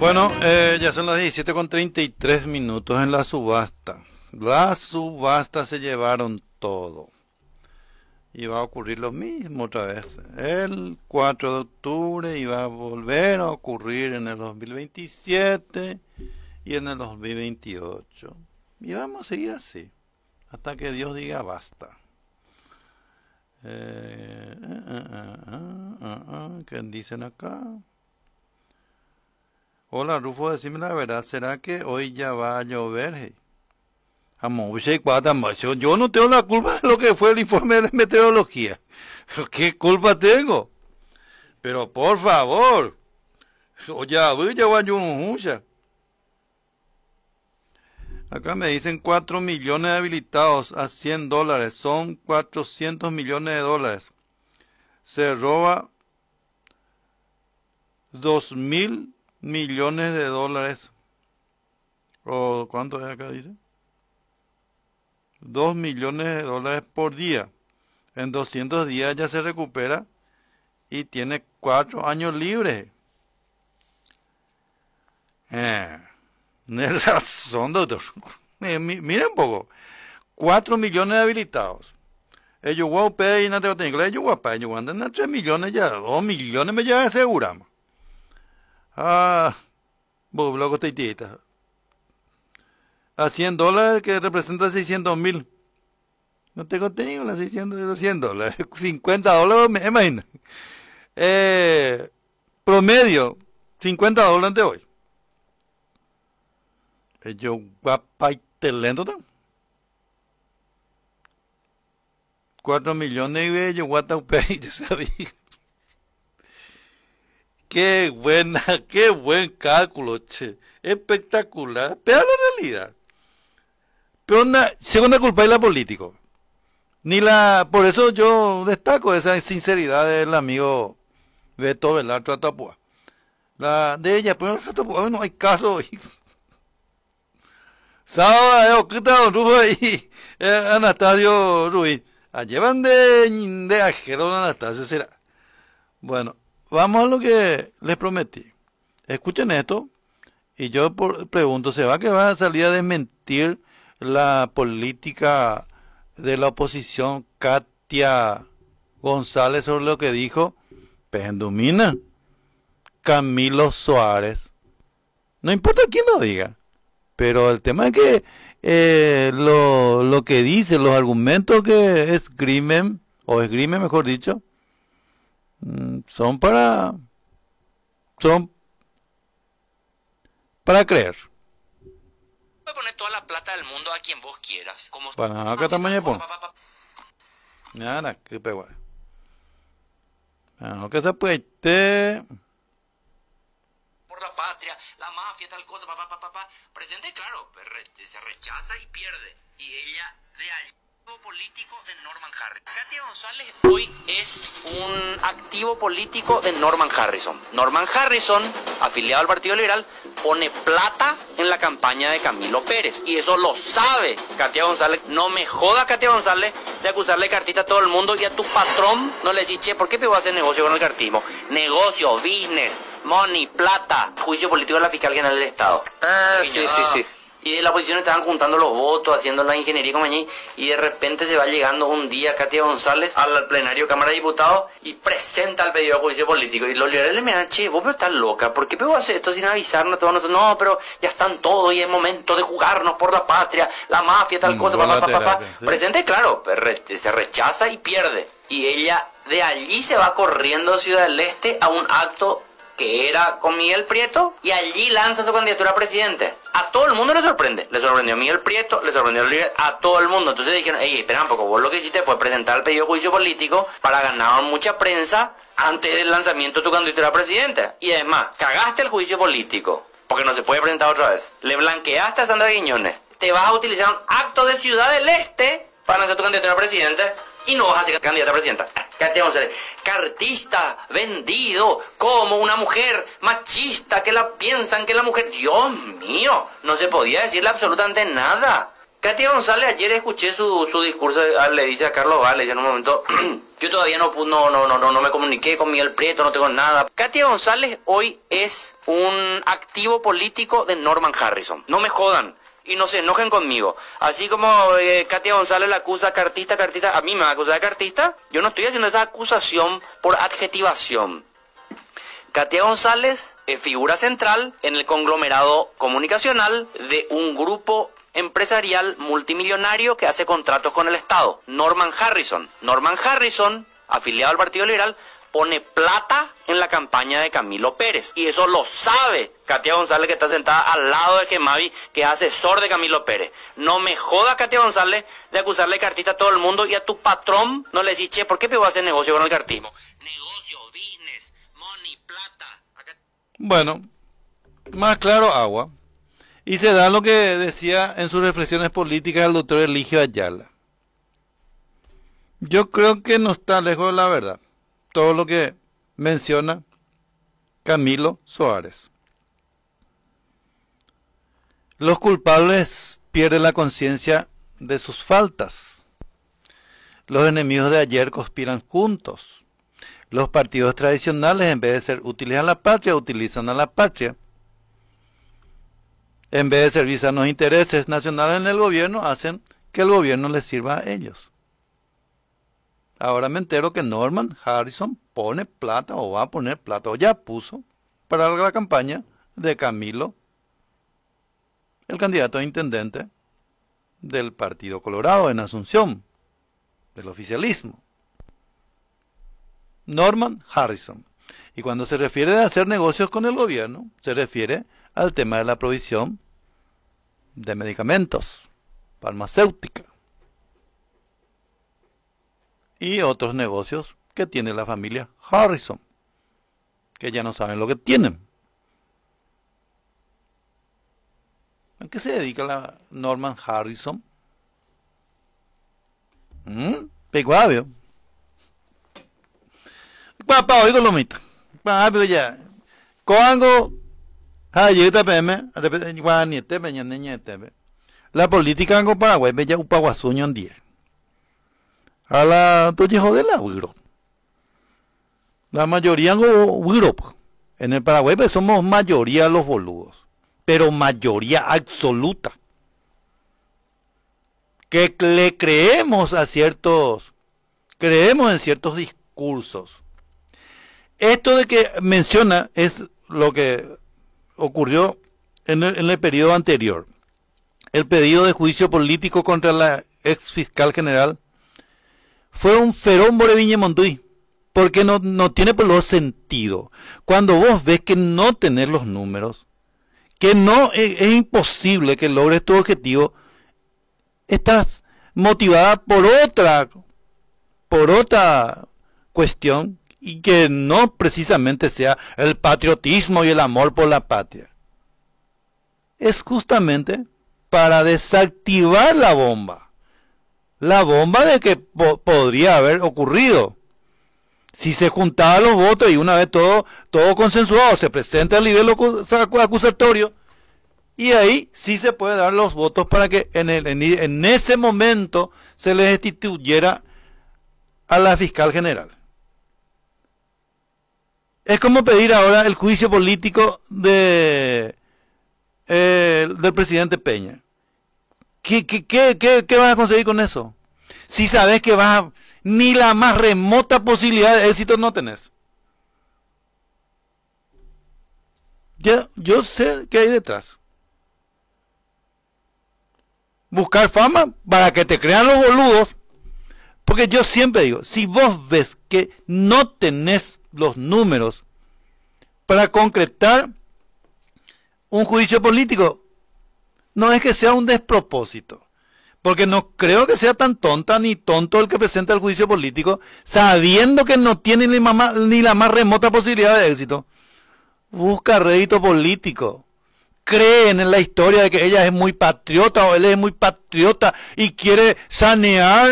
Bueno, ya son las 17:33 en la subasta. La subasta se llevaron todo. Y va a ocurrir lo mismo otra vez. El 4 de octubre iba a volver a ocurrir en el 2027 y en el 2028. Y vamos a seguir así, hasta que Dios diga basta. ¿Qué dicen acá? Hola Rufo, decime la verdad, ¿será que hoy ya va a llover? Hey? Yo no tengo la culpa de lo que fue el informe de meteorología. ¿Qué culpa tengo? Pero por favor, acá me dicen 4 millones de habilitados a $100, son 400 millones de dólares. Se roba 2.000 millones de dólares. ¿O cuánto es acá dice? 2 millones de dólares por día. En 200 días ya se recupera y tiene 4 años libres. Tiene razón, doctor. Miren un poco. 4 millones de habilitados. Ellos guapé y no tengo inglés. Ellos guapé. Ellos andan 3 millones ya. 2 millones me ya aseguramos. Vos loco teitita. A $100 que representa 600.000. No tengo las 600 de los $100. $50 me imagino. Promedio, $50 de hoy. Yo guapa y talento. 4 millones y ellos guatapay, ¿sabes? Qué buen cálculo, che. Espectacular. Pero la realidad. Pero segunda culpa es la político. Por eso yo destaco esa sinceridad del amigo Beto Velardo Atapúa. La de ella, pero no hay caso. Sábado, ¿qué tal, Rufo y Anastasio Ruiz? Llevan de ajero Anastasio, será. Bueno, vamos a lo que les prometí. Escuchen esto y yo pregunto, ¿se va a salir a desmentir la política de la oposición Katia González sobre lo que dijo Pendumina Camilo Suárez? No importa quién lo diga, pero el tema es que lo que dice, los argumentos que esgrimen, mejor dicho, son para creer. Puedes poner toda la plata del mundo a quien vos quieras. Como Para acá también pon. Nada, que peor. Que se puede. por la patria, la mafia, tal cosa, presente, claro, se rechaza y pierde. Y ella de allí político de Norman Harrison. Katia González hoy es un activo político de Norman Harrison. Norman Harrison, afiliado al Partido Liberal, pone plata en la campaña de Camilo Pérez. Y eso lo sabe Katia González. No me joda Katia González de acusarle de cartista a todo el mundo y a tu patrón no le decís, che, ¿por qué te vas a hacer negocio con el cartismo? Negocio, business, money, plata, juicio político de la Fiscal General del Estado. Sí. Y de la oposición estaban juntando los votos, haciendo la ingeniería como allí, y de repente se va llegando un día Katia González al plenario Cámara de Diputados y presenta el pedido de juicio político. Y los liberales le miran, che, vos pero estás loca, ¿por qué vas a hacer esto sin avisarnos? No, pero ya están todos y es momento de jugarnos por la patria, la mafia, tal cosa, ¿sí? Presente, claro, se rechaza y pierde. Y ella de allí se va corriendo a Ciudad del Este a un acto que era con Miguel Prieto, y allí lanza su candidatura a presidente. A todo el mundo le sorprende. Le sorprendió a Miguel Prieto, le sorprendió a todo el mundo. Entonces dijeron, espera un poco, vos lo que hiciste fue presentar el pedido de juicio político para ganar mucha prensa antes del lanzamiento de tu candidatura a presidente. Y además, cagaste el juicio político, porque no se puede presentar otra vez. Le blanqueaste a Sandra Guiñones. Te vas a utilizar un acto de Ciudad del Este para lanzar tu candidatura a presidente. Y no vas a ser candidata a presidenta. Katia González, cartista, vendido, como una mujer machista, que piensan que la mujer... Dios mío, no se podía decirle absolutamente nada. Katia González, ayer escuché su discurso, le dice a Carlos Vales en un momento Yo todavía no me comuniqué con Miguel Prieto, no tengo nada. Katia González hoy es un activo político de Norman Harrison. No me jodan y no se enojen conmigo. Así como Katia González la acusa cartista, a mí me va a acusar de cartista. Yo no estoy haciendo esa acusación por adjetivación. Katia González es figura central en el conglomerado comunicacional de un grupo empresarial multimillonario que hace contratos con el Estado, Norman Harrison. Norman Harrison, afiliado al Partido Liberal, pone plata en la campaña de Camilo Pérez. Y eso lo sabe Katia González, que está sentada al lado de Gemavi, que es asesor de Camilo Pérez. No me joda Katia González de acusarle de cartista a todo el mundo, y a tu patrón no le decís, che, ¿por qué pegó a hacer negocio con el cartismo? Negocio, business, money, plata. Bueno, más claro agua. Y se da lo que decía en sus reflexiones políticas el doctor Eligio Ayala. Yo creo que no está lejos de la verdad todo lo que menciona Camilo Soares. Los culpables pierden la conciencia de sus faltas. Los enemigos de ayer conspiran juntos. Los partidos tradicionales, en vez de ser útiles a la patria, utilizan a la patria. En vez de servir a los intereses nacionales en el gobierno, hacen que el gobierno les sirva a ellos. Ahora me entero que Norman Harrison pone plata, o va a poner plata, o ya puso, para la campaña de Camilo, el candidato a intendente del Partido Colorado en Asunción, del oficialismo. Norman Harrison. Y cuando se refiere a hacer negocios con el gobierno, se refiere al tema de la provisión de medicamentos, farmacéutica y otros negocios que tiene la familia Harrison, que ya no saben lo que tienen. ¿A qué se dedica la Norman Harrison? Peguavio. Papá, oigo lo mito. Papá, ya. Coango. La política en Paraguay bella upaguasuño en 10. A la toye de la Europa. La mayoría en Europa. En el Paraguay pues, somos mayoría los boludos. Pero mayoría absoluta. Que le creemos a creemos en ciertos discursos. Esto de que menciona es lo que ocurrió en el periodo anterior. El pedido de juicio político contra la ex fiscal general fue un ferón Viña Montuy, porque no tiene por lo sentido. Cuando vos ves que no tenés los números, que no es imposible que logres tu objetivo, estás motivada por otra cuestión, y que no precisamente sea el patriotismo y el amor por la patria. Es justamente para desactivar la bomba de que podría haber ocurrido. Si se juntaban los votos y una vez todo consensuado, se presenta el nivel acusatorio, y ahí sí se puede dar los votos para que en ese momento se le destituyera a la fiscal general. Es como pedir ahora el juicio político del presidente Peña. ¿Qué vas a conseguir con eso? Si sabes que ni la más remota posibilidad de éxito no tenés. Yo sé qué hay detrás. Buscar fama para que te crean los boludos. Porque yo siempre digo, si vos ves que no tenés los números para concretar un juicio político, no es que sea un despropósito, porque no creo que sea tan tonta ni tonto el que presenta el juicio político, sabiendo que no tiene ni la más remota posibilidad de éxito. Busca rédito político, creen en la historia de que ella es muy patriota o él es muy patriota y quiere sanear